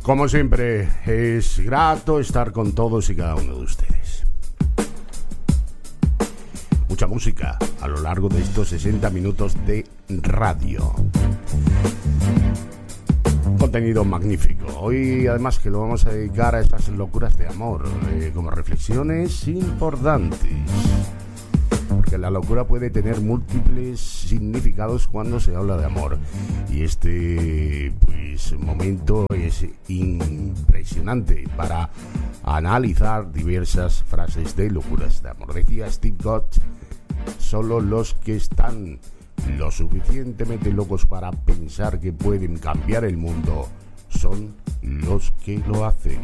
Como siempre, es grato estar con todos y cada uno de ustedes. Mucha música a lo largo de estos 60 minutos de radio. Contenido magnífico. Hoy además que lo vamos a dedicar a esas locuras de amor, como reflexiones importantes. Porque la locura puede tener múltiples significados cuando se habla de amor. Y este momento es impresionante para analizar diversas frases de locuras de amor. Decía Steve Jobs, solo los que están lo suficientemente locos para pensar que pueden cambiar el mundo son los que lo hacen.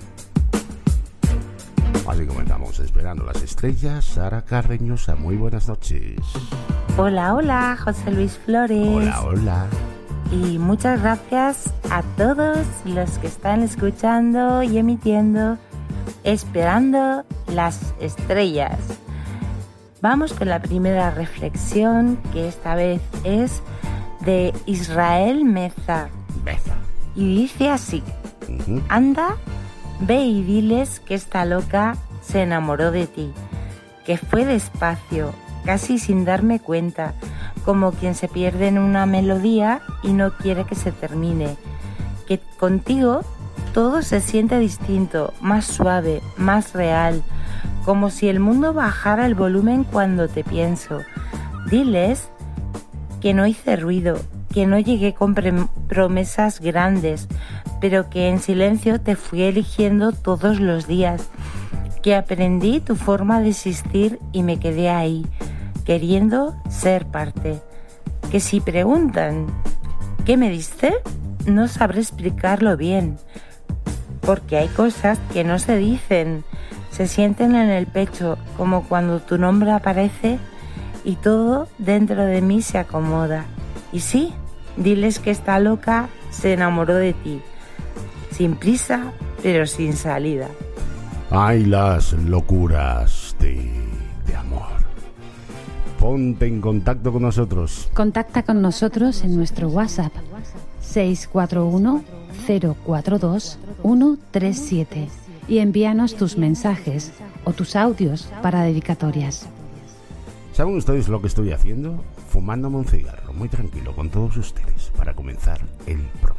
Así comenzamos, esperando las estrellas. Sara Carreñosa, muy buenas noches. Hola, hola, José Luis Flores. Hola, hola. Y muchas gracias a todos los que están escuchando y emitiendo Esperando las Estrellas. Vamos con la primera reflexión, que esta vez es de Israel Meza. Y dice así: Anda, ve y diles que esta loca se enamoró de ti, que fue despacio, casi sin darme cuenta, como quien se pierde en una melodía y no quiere que se termine, que contigo todo se siente distinto, más suave, más real, como si el mundo bajara el volumen cuando te pienso. Diles que no hice ruido, que no llegué con promesas grandes, pero que en silencio te fui eligiendo todos los días, que aprendí tu forma de existir y me quedé ahí, queriendo ser parte. Que si preguntan ¿qué me diste?, no sabré explicarlo bien, porque hay cosas que no se dicen, se sienten en el pecho, como cuando tu nombre aparece y todo dentro de mí se acomoda. Y sí, diles que esta loca se enamoró de ti, sin prisa, pero sin salida. Ay, las locuras de amor. Ponte en contacto con nosotros. Contacta con nosotros en nuestro WhatsApp 641 042 137 y envíanos tus mensajes o tus audios para dedicatorias. ¿Saben ustedes lo que estoy haciendo? Fumándome un cigarro, muy tranquilo, con todos ustedes, para comenzar el programa.